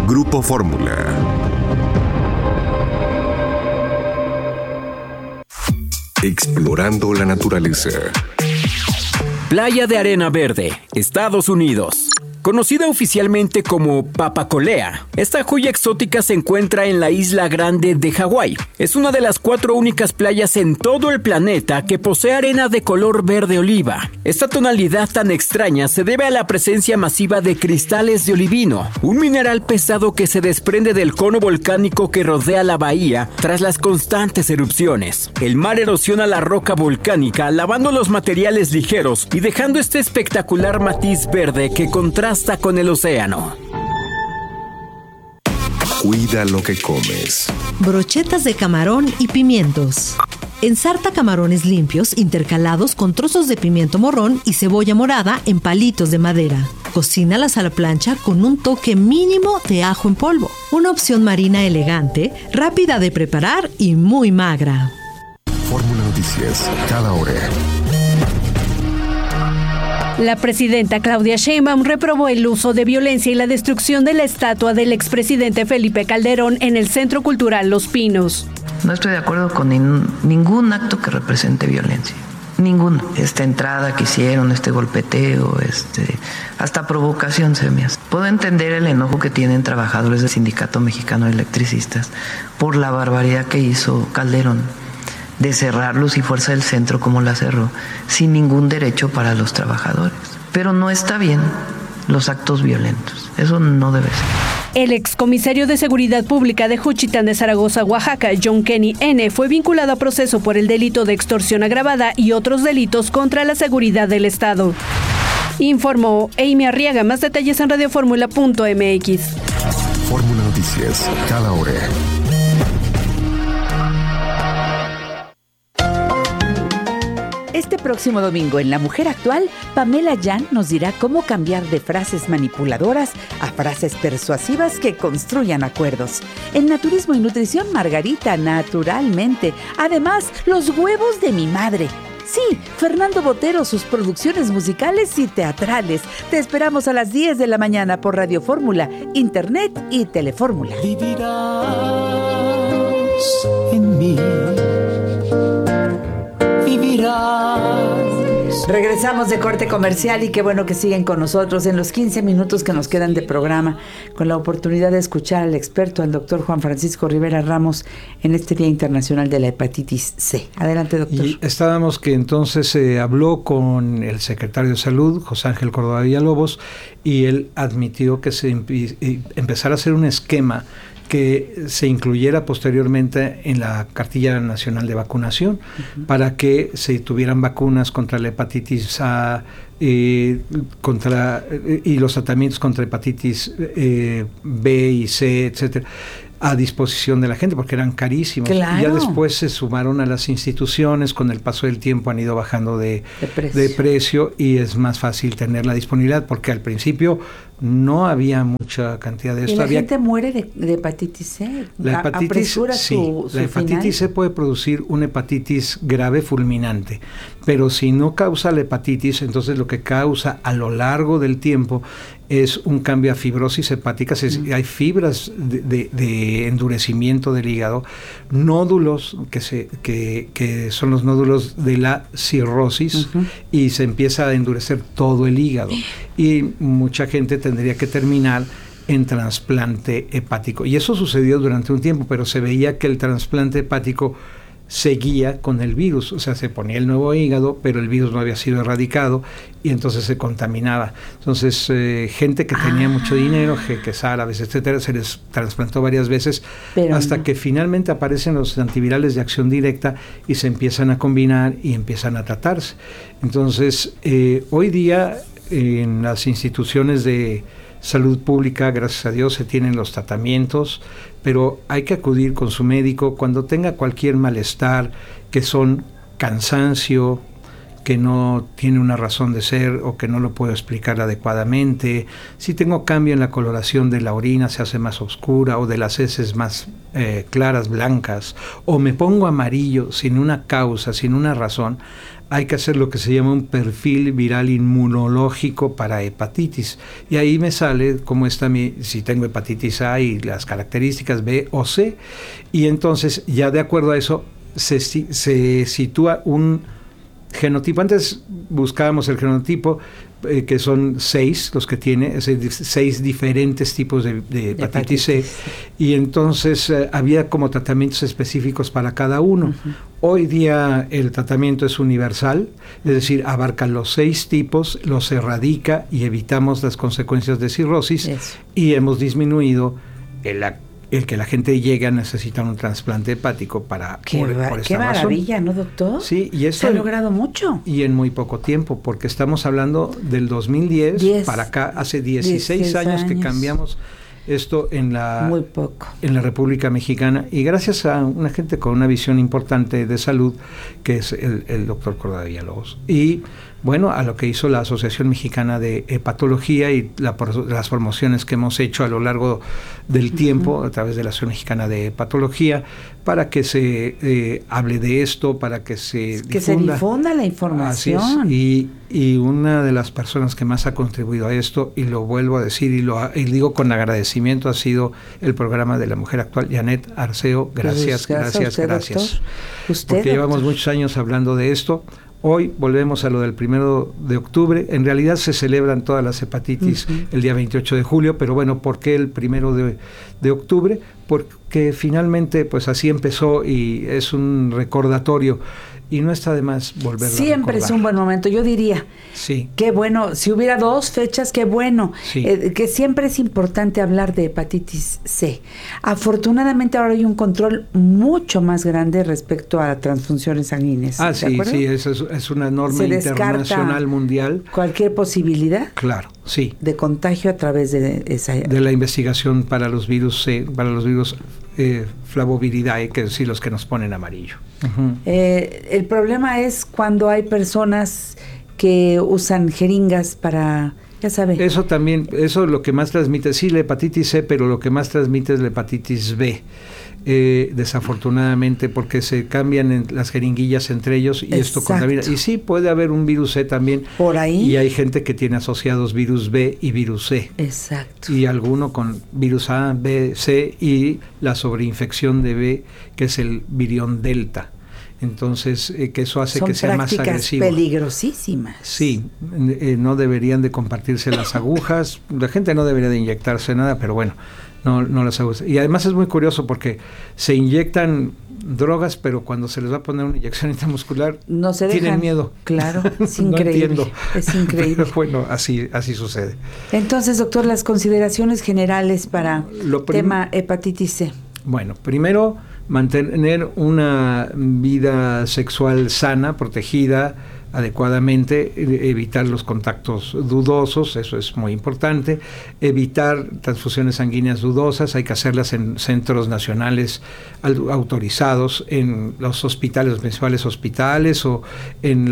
Grupo Fórmula. Explorando la naturaleza. Playa de Arena Verde, Estados Unidos. Conocida oficialmente como Papacolea, esta joya exótica se encuentra en la isla Grande de Hawái. Es una de las 4 únicas playas en todo el planeta que posee arena de color verde oliva. Esta tonalidad tan extraña se debe a la presencia masiva de cristales de olivino, un mineral pesado que se desprende del cono volcánico que rodea la bahía tras las constantes erupciones. El mar erosiona la roca volcánica, lavando los materiales ligeros y dejando este espectacular matiz verde que contrasta con el océano. Cuida lo que comes. Brochetas de camarón y pimientos. Ensarta camarones limpios intercalados con trozos de pimiento morrón y cebolla morada en palitos de madera. Cocínalas a la plancha con un toque mínimo de ajo en polvo. Una opción marina elegante, rápida de preparar y muy magra. Fórmula Noticias, cada hora. La presidenta Claudia Sheinbaum reprobó el uso de violencia y la destrucción de la estatua del expresidente Felipe Calderón en el Centro Cultural Los Pinos. No estoy de acuerdo con ningún acto que represente violencia. Ninguno. Esta entrada que hicieron, este golpeteo, hasta provocación se me hace. Puedo entender el enojo que tienen trabajadores del Sindicato Mexicano de Electricistas por la barbaridad que hizo Calderón de cerrar Luz y Fuerza del Centro como la cerró, sin ningún derecho para los trabajadores. Pero no está bien los actos violentos. Eso no debe ser. El excomisario de Seguridad Pública de Juchitán de Zaragoza, Oaxaca, John Kenny N., fue vinculado a proceso por el delito de extorsión agravada y otros delitos contra la seguridad del Estado. Informó Amy Arriaga. Más detalles en radioformula.mx. Fórmula Noticias, cada hora. Este próximo domingo en La Mujer Actual, Pamela Yan nos dirá cómo cambiar de frases manipuladoras a frases persuasivas que construyan acuerdos. En Naturismo y Nutrición, Margarita, naturalmente. Además, los huevos de mi madre. Sí, Fernando Botero, sus producciones musicales y teatrales. Te esperamos a las 10 de la mañana por Radio Fórmula, Internet y Telefórmula. Vivirás en mí. Regresamos de corte comercial y qué bueno que siguen con nosotros en los 15 minutos que nos quedan de programa, con la oportunidad de escuchar al experto, al doctor Juan Francisco Rivera Ramos, en este Día Internacional de la Hepatitis C. Adelante, doctor. Y estábamos que entonces habló con el secretario de Salud, José Ángel Córdoba Villalobos, y él admitió que se empezara a hacer un esquema que se incluyera posteriormente en la cartilla nacional de vacunación, para que se tuvieran vacunas contra la hepatitis A y los tratamientos contra hepatitis B y C, etcétera, a disposición de la gente, porque eran carísimos. Claro. Y ya después se sumaron a las instituciones, con el paso del tiempo han ido bajando de precio y es más fácil tener la disponibilidad, porque al principio no había mucha cantidad de esto. Y la gente muere de hepatitis C. La hepatitis, la hepatitis C puede producir una hepatitis grave fulminante, pero si no causa la hepatitis, entonces lo que causa a lo largo del tiempo es un cambio a fibrosis hepática. Hay fibras de endurecimiento del hígado, nódulos que son los nódulos de la cirrosis, y se empieza a endurecer todo el hígado, y mucha gente tendría que terminar en trasplante hepático, y eso sucedió durante un tiempo, pero se veía que el trasplante hepático seguía con el virus, o sea, se ponía el nuevo hígado, pero el virus no había sido erradicado y entonces se contaminaba. Entonces, gente que tenía mucho dinero, jeques árabes, etcétera, se les trasplantó varias veces, pero hasta que finalmente aparecen los antivirales de acción directa y se empiezan a combinar y empiezan a tratarse. Entonces, hoy día en las instituciones de salud pública, gracias a Dios, se tienen los tratamientos, pero hay que acudir con su médico cuando tenga cualquier malestar, que son cansancio, que no tiene una razón de ser o que no lo puedo explicar adecuadamente, si tengo cambio en la coloración de la orina, se hace más oscura, o de las heces más claras, blancas, o me pongo amarillo sin una causa, sin una razón, hay que hacer lo que se llama un perfil viral inmunológico para hepatitis. Y ahí me sale cómo está si tengo hepatitis A y las características B o C. Y entonces, ya de acuerdo a eso, se sitúa un genotipo. Antes buscábamos el genotipo, que son 6 los que tiene, 6 diferentes tipos de hepatitis C, y entonces había como tratamientos específicos para cada uno. Hoy día el tratamiento es universal, es decir, abarca los 6 tipos, los erradica y evitamos las consecuencias de cirrosis. Y hemos disminuido el que la gente llegue a necesitar un trasplante hepático por esta qué maravilla, razón. ¿No, doctor? Sí, y eso se ha logrado mucho. Y en muy poco tiempo, porque estamos hablando del 2010 para acá, hace 16 años que cambiamos esto en la República Mexicana, y gracias a una gente con una visión importante de salud, que es el doctor Córdoba Villalobos. Y bueno, a lo que hizo la Asociación Mexicana de Hepatología y las promociones que hemos hecho a lo largo del tiempo a través de la Asociación Mexicana de Hepatología, para que se hable de esto, para que se difunda la información. Y una de las personas que más ha contribuido a esto, y lo vuelvo a decir y digo con agradecimiento, ha sido el programa de la Mujer Actual, Janet Arceo. Gracias. Porque llevamos muchos años hablando de esto. Hoy volvemos a lo del 1 de octubre. En realidad se celebran todas las hepatitis el día 28 de julio, pero bueno, ¿por qué el 1 de octubre? Porque finalmente pues así empezó, y es un recordatorio. Y no está de más volverlo a recordar. Siempre es un buen momento, yo diría. Sí. Qué bueno, si hubiera 2 fechas, qué bueno. Sí. Que siempre es importante hablar de hepatitis C. Afortunadamente ahora hay un control mucho más grande respecto a transfusiones sanguíneas. Sí, es una norma internacional mundial. Cualquier posibilidad. Claro, sí. De contagio a través de esa. De la investigación para los virus C, para los virus Flavoviridae, que sí, los que nos ponen amarillo. El problema es cuando hay personas que usan jeringas para, ya sabe. Eso también, eso es lo que más transmite, sí, la hepatitis C, pero lo que más transmite es la hepatitis B. Desafortunadamente, porque se cambian las jeringuillas entre ellos y esto contamina. Y sí, puede haber un virus C también. Por ahí. Y hay gente que tiene asociados virus B y virus C. Exacto. Y alguno con virus A, B, C y la sobreinfección de B, que es el virión delta. Entonces, que eso hace que sea más agresivo. Son prácticas peligrosísimas. Sí, no deberían de compartirse las agujas. La gente no debería de inyectarse nada, pero bueno, no las agujas. Y además es muy curioso porque se inyectan drogas, pero cuando se les va a poner una inyección intramuscular, no se dejan. Tienen miedo. Claro, es increíble. No entiendo. Es increíble. Pero bueno, así sucede. Entonces, doctor, las consideraciones generales para tema hepatitis C. Bueno, primero, mantener una vida sexual sana, protegida adecuadamente, evitar los contactos dudosos, eso es muy importante, evitar transfusiones sanguíneas dudosas, hay que hacerlas en centros nacionales autorizados, en los hospitales, los principales hospitales, o en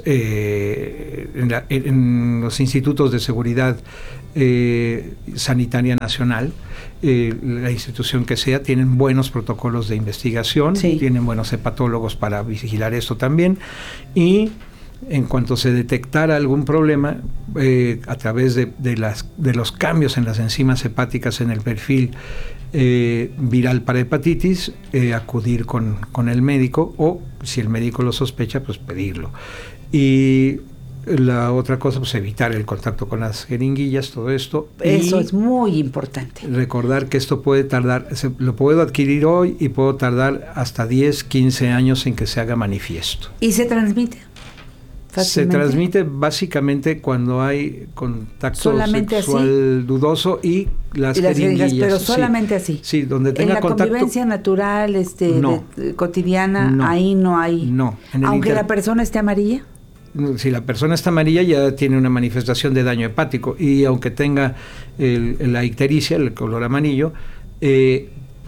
los institutos de seguridad sanitaria nacional. La institución que sea, tienen buenos protocolos de investigación, tienen buenos hepatólogos para vigilar esto también, y en cuanto se detectara algún problema, a través de los cambios en las enzimas hepáticas en el perfil viral para hepatitis, acudir con el médico, o si el médico lo sospecha, pues pedirlo. Y la otra cosa, pues evitar el contacto con las jeringuillas, todo esto. Eso es muy importante. Recordar que esto puede tardar, lo puedo adquirir hoy y puedo tardar hasta 10, 15 años en que se haga manifiesto. ¿Y se transmite fácilmente? Se transmite básicamente cuando hay contacto solamente sexual dudoso y las jeringuillas. Pero solamente así. Sí, donde tenga contacto. En la convivencia natural, cotidiana, ahí no hay. No. Aunque la persona esté amarilla. Si la persona está amarilla, ya tiene una manifestación de daño hepático, y aunque tenga la ictericia, el color amarillo,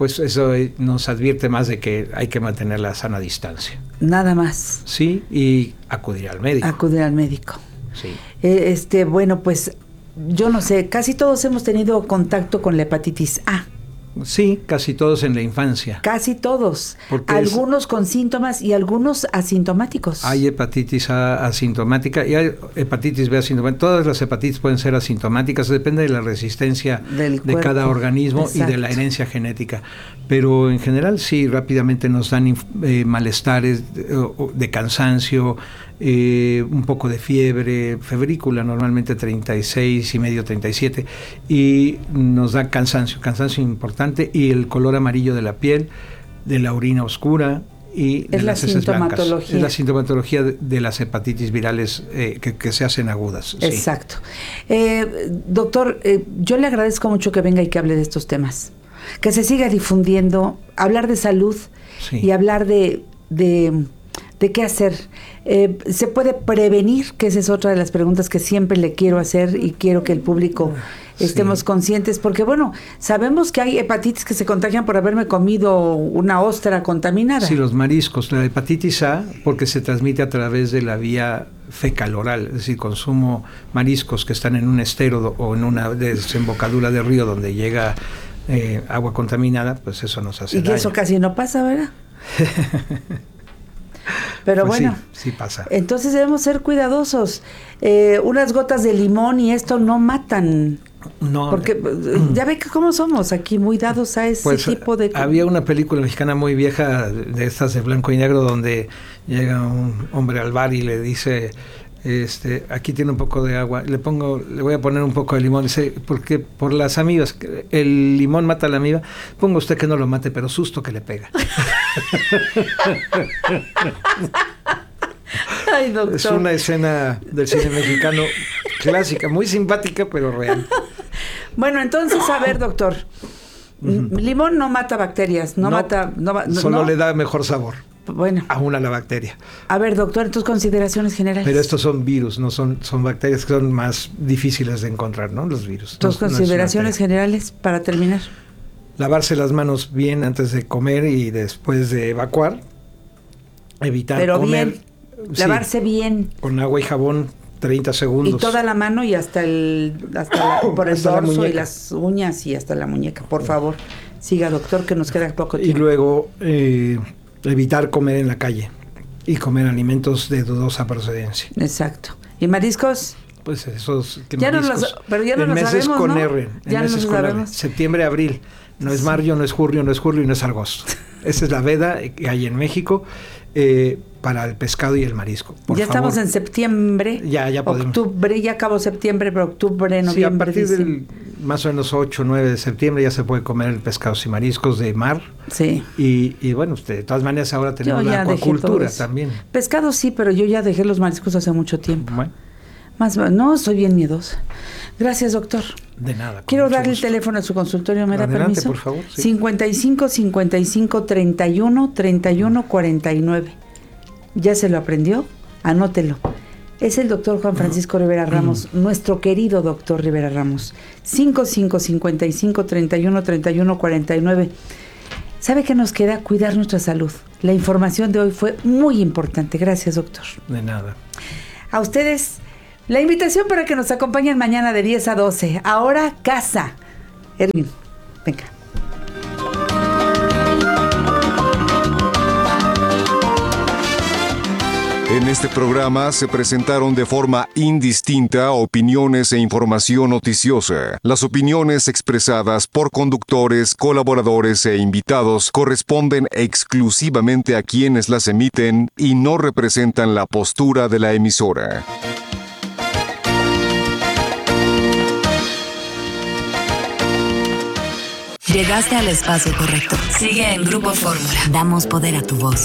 pues eso nos advierte más de que hay que mantener la sana distancia. Nada más. Sí, y acudir al médico. Acudir al médico. Sí. Bueno, pues yo no sé, casi todos hemos tenido contacto con la hepatitis A. Sí, casi todos en la infancia. Casi todos. Algunos con síntomas y algunos asintomáticos. Hay hepatitis A asintomática y hay hepatitis B asintomática. Todas las hepatitis pueden ser asintomáticas, depende de la resistencia de cada organismo. Exacto. Y de la herencia genética. Pero en general sí, rápidamente nos dan malestares de cansancio, un poco de fiebre, febrícula, normalmente 36,5, 37, y nos da cansancio importante, y el color amarillo de la piel, de la orina oscura y de las heces blancas. Es la sintomatología de las hepatitis virales que se hacen agudas. Exacto. Sí. Doctor, yo le agradezco mucho que venga y que hable de estos temas, que se siga difundiendo, hablar de salud, sí, y hablar de qué hacer. ¿Se puede prevenir? Que esa es otra de las preguntas que siempre le quiero hacer y quiero que el público estemos conscientes, porque bueno, sabemos que hay hepatitis que se contagian por haberme comido una ostra contaminada. Sí, los mariscos, la hepatitis A, porque se transmite a través de la vía fecal-oral, es decir, consumo mariscos que están en un estero o en una desembocadura de río donde llega agua contaminada, pues eso nos hace daño. Y eso casi no pasa, ¿verdad? Pero pues bueno, sí pasa. Entonces debemos ser cuidadosos. Unas gotas de limón y esto no matan. No. Porque ya ve que cómo somos aquí, muy dados a ese tipo de... Había una película mexicana muy vieja, de estas de blanco y negro, donde llega un hombre al bar y le dice... aquí tiene un poco de agua, le voy a poner un poco de limón, dice, porque por las amibas, el limón mata a la amiba, ponga usted que no lo mate, pero susto que le pega. Ay, doctor. Es una escena del cine mexicano clásica, muy simpática, pero real. Bueno, entonces, a ver, doctor, limón no mata bacterias, solo le da mejor sabor. Bueno, aún a la bacteria. A ver, doctor, tus consideraciones generales. Pero estos son virus, no son bacterias que son más difíciles de encontrar, ¿no? Los virus. Tus consideraciones generales para terminar. Lavarse las manos bien antes de comer y después de evacuar. Evitar comer. Bien, lavarse bien. Con agua y jabón 30 segundos. Y toda la mano y por el dorso y las uñas y hasta la muñeca. Por favor, siga, doctor, que nos queda poco tiempo. Y luego evitar comer en la calle y comer alimentos de dudosa procedencia. Exacto. ¿Y mariscos? Pues esos que ya mariscos. Pero ya no lo sabemos, meses con ¿no? R. Ya meses con R. Septiembre, abril. No es mayo, no es julio, no es julio y no es agosto. Esa es la veda que hay en México para el pescado y el marisco. Por ya favor. Estamos en septiembre. Ya podemos. Octubre, ya acabó septiembre, pero octubre, noviembre. Sí, a partir del más o menos 8 o 9 de septiembre ya se puede comer el pescados y mariscos de mar. Sí. Y bueno, de todas maneras ahora tenemos la acuacultura también. Pescado sí, pero yo ya dejé los mariscos hace mucho tiempo. Bueno. No, soy bien miedosa. Gracias, doctor. De nada. Quiero darle el teléfono a su consultorio, ¿me da permiso? Por favor. Sí. 55 55 31 31 49. ¿Ya se lo aprendió? Anótelo. Es el doctor Juan Francisco Rivera Ramos, nuestro querido doctor Rivera Ramos. 55 55 31 31 49. ¿Sabe qué nos queda? Cuidar nuestra salud. La información de hoy fue muy importante. Gracias, doctor. De nada. A ustedes, la invitación para que nos acompañen mañana de 10 a 12. Ahora, casa. Erwin, venga. En este programa se presentaron de forma indistinta opiniones e información noticiosa. Las opiniones expresadas por conductores, colaboradores e invitados corresponden exclusivamente a quienes las emiten y no representan la postura de la emisora. Llegaste al espacio correcto. Sigue en Grupo Fórmula. Damos poder a tu voz.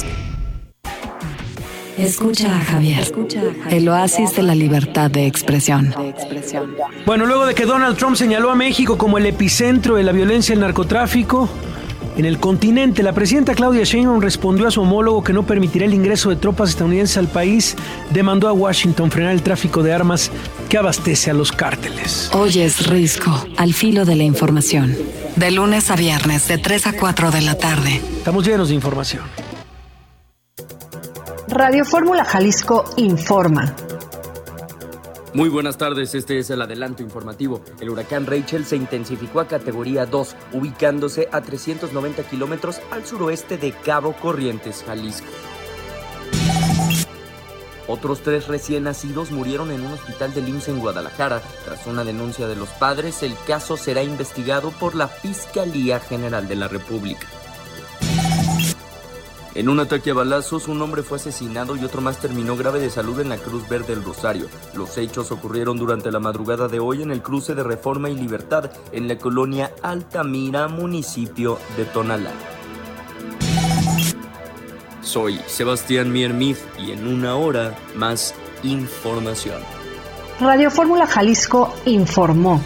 Escucha a Javier. El oasis de la libertad de expresión. Bueno, luego de que Donald Trump señaló a México como el epicentro de la violencia y el narcotráfico en el continente, la presidenta Claudia Sheinbaum respondió a su homólogo que no permitirá el ingreso de tropas estadounidenses al país. Demandó a Washington frenar el tráfico de armas que abastece a los cárteles. Hoy es Risco, al filo de la información. De lunes a viernes, de 3 a 4 de la tarde. Estamos llenos de información. Radio Fórmula Jalisco informa. Muy buenas tardes, este es el adelanto informativo. El huracán Rachel se intensificó a categoría 2, ubicándose a 390 kilómetros al suroeste de Cabo Corrientes, Jalisco. Otros 3 recién nacidos murieron en un hospital del IMSS en Guadalajara. Tras una denuncia de los padres, el caso será investigado por la Fiscalía General de la República. En un ataque a balazos, un hombre fue asesinado y otro más terminó grave de salud en la Cruz Verde del Rosario. Los hechos ocurrieron durante la madrugada de hoy en el cruce de Reforma y Libertad, en la colonia Altamira, municipio de Tonalá. Soy Sebastián Miermith y en una hora más información. Radio Fórmula Jalisco informó.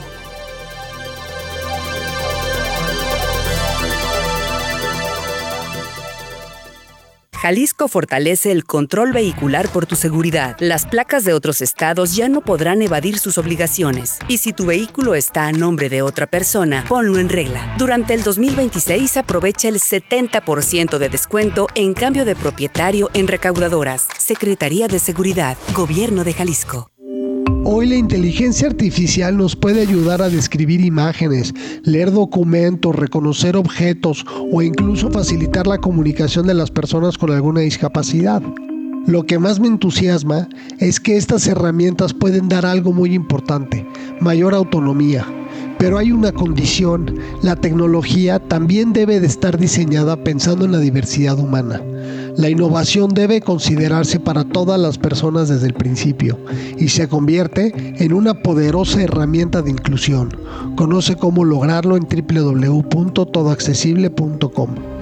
Jalisco fortalece el control vehicular por tu seguridad. Las placas de otros estados ya no podrán evadir sus obligaciones. Y si tu vehículo está a nombre de otra persona, ponlo en regla. Durante el 2026 aprovecha el 70% de descuento en cambio de propietario en recaudadoras. Secretaría de Seguridad, Gobierno de Jalisco. Hoy la inteligencia artificial nos puede ayudar a describir imágenes, leer documentos, reconocer objetos o incluso facilitar la comunicación de las personas con alguna discapacidad. Lo que más me entusiasma es que estas herramientas pueden dar algo muy importante, mayor autonomía. Pero hay una condición, la tecnología también debe de estar diseñada pensando en la diversidad humana. La innovación debe considerarse para todas las personas desde el principio y se convierte en una poderosa herramienta de inclusión. Conoce cómo lograrlo en www.todoaccesible.com.